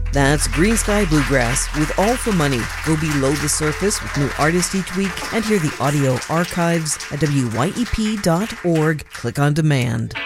That's Green Sky Bluegrass with All for Money. Go below the surface with new artists each week and hear the audio archives at wyep.org. Click on demand.